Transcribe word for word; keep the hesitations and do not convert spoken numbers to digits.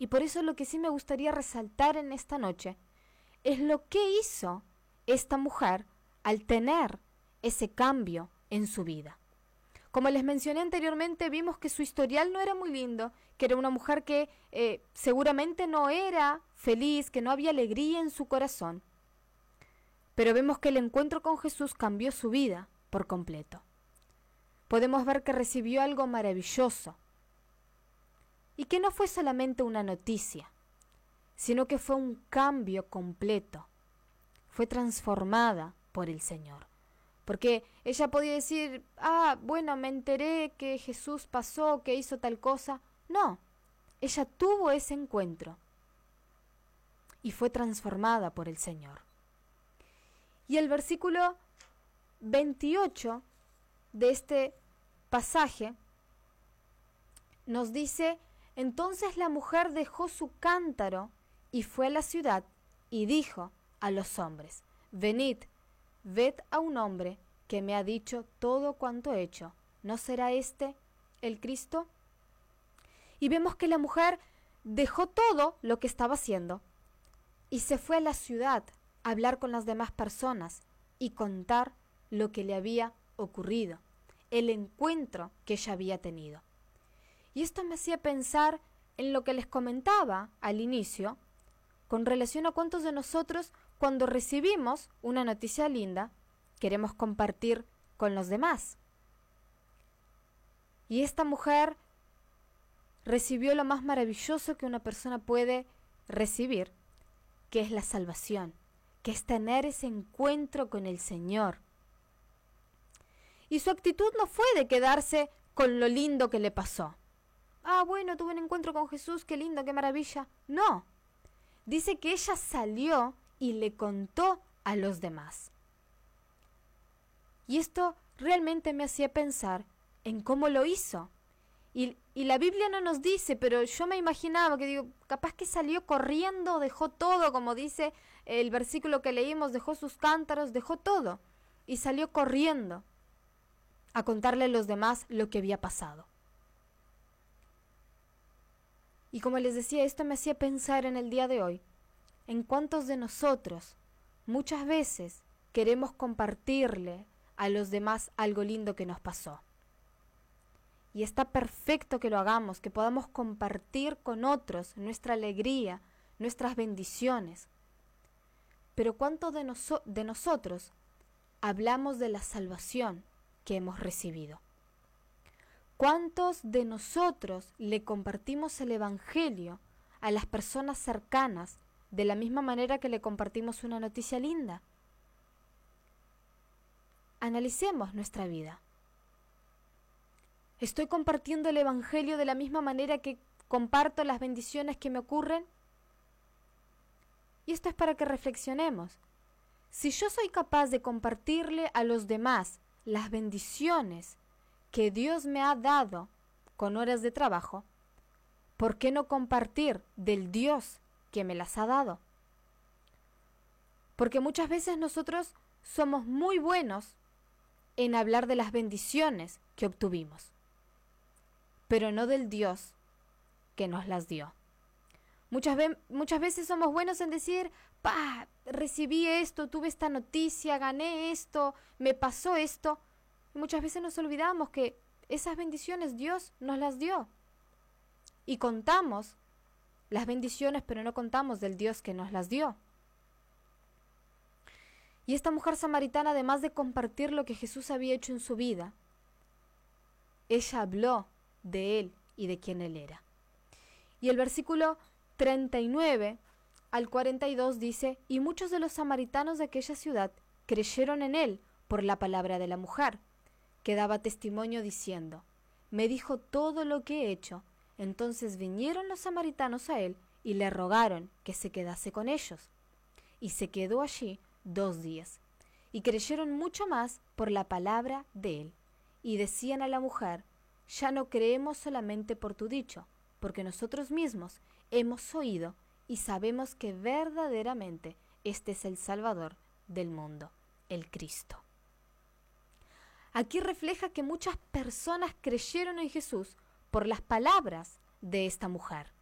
Y por eso lo que sí me gustaría resaltar en esta noche es lo que hizo esta mujer al tener ese cambio en su vida. Como les mencioné anteriormente, vimos que su historial no era muy lindo, que era una mujer que eh, seguramente no era feliz, que no había alegría en su corazón. Pero vemos que el encuentro con Jesús cambió su vida por completo. Podemos ver que recibió algo maravilloso y que no fue solamente una noticia, sino que fue un cambio completo. Fue transformada por el Señor. Porque ella podía decir, ah, bueno, me enteré que Jesús pasó, que hizo tal cosa. No, ella tuvo ese encuentro y fue transformada por el Señor. Y el versículo veintiocho de este pasaje nos dice, entonces la mujer dejó su cántaro y fue a la ciudad y dijo a los hombres, venid, ved a un hombre que me ha dicho todo cuanto he hecho. ¿No será este el Cristo? Y vemos que la mujer dejó todo lo que estaba haciendo y se fue a la ciudad a hablar con las demás personas y contar lo que le había ocurrido, el encuentro que ella había tenido. Y esto me hacía pensar en lo que les comentaba al inicio, con relación a cuántos de nosotros, cuando recibimos una noticia linda, queremos compartir con los demás. Y esta mujer recibió lo más maravilloso que una persona puede recibir, que es la salvación, que es tener ese encuentro con el Señor. Y su actitud no fue de quedarse con lo lindo que le pasó. Ah, bueno, tuve un encuentro con Jesús, qué lindo, qué maravilla. No. Dice que ella salió y le contó a los demás. Y esto realmente me hacía pensar en cómo lo hizo. Y, y la Biblia no nos dice, pero yo me imaginaba que digo, capaz que salió corriendo, dejó todo, como dice el versículo que leímos, dejó sus cántaros, dejó todo. Y salió corriendo a contarle a los demás lo que había pasado. Y como les decía, esto me hacía pensar en el día de hoy, en cuántos de nosotros muchas veces queremos compartirle a los demás algo lindo que nos pasó. Y está perfecto que lo hagamos, que podamos compartir con otros nuestra alegría, nuestras bendiciones. Pero ¿cuántos de, noso- de nosotros hablamos de la salvación que hemos recibido? ¿Cuántos de nosotros le compartimos el Evangelio a las personas cercanas de la misma manera que le compartimos una noticia linda? Analicemos nuestra vida. ¿Estoy compartiendo el Evangelio de la misma manera que comparto las bendiciones que me ocurren? Y esto es para que reflexionemos. Si yo soy capaz de compartirle a los demás las bendiciones que Dios me ha dado con horas de trabajo, ¿por qué no compartir del Dios que me las ha dado? Porque muchas veces nosotros somos muy buenos en hablar de las bendiciones que obtuvimos, pero no del Dios que nos las dio. Muchas, ve- muchas veces somos buenos en decir, pa, recibí esto, tuve esta noticia, gané esto, me pasó esto. Y muchas veces nos olvidamos que esas bendiciones Dios nos las dio. Y contamos las bendiciones, pero no contamos del Dios que nos las dio. Y esta mujer samaritana, además de compartir lo que Jesús había hecho en su vida, ella habló de Él y de quién Él era. Y el versículo treinta y nueve al cuarenta y dos dice, y muchos de los samaritanos de aquella ciudad creyeron en Él por la palabra de la mujer, que daba testimonio diciendo, me dijo todo lo que he hecho. Entonces vinieron los samaritanos a Él y le rogaron que se quedase con ellos. Y se quedó allí dos días. Y creyeron mucho más por la palabra de Él. Y decían a la mujer, ya no creemos solamente por tu dicho, porque nosotros mismos hemos oído y sabemos que verdaderamente este es el Salvador del mundo, el Cristo. Aquí refleja que muchas personas creyeron en Jesús por las palabras de esta mujer.